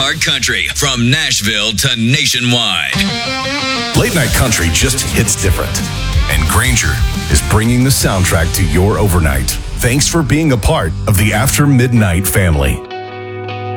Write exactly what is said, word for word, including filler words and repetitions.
iHeart Country from Nashville to nationwide. Late night country just hits different. And Granger is bringing the soundtrack to your overnight. Thanks for being a part of the After Midnight family.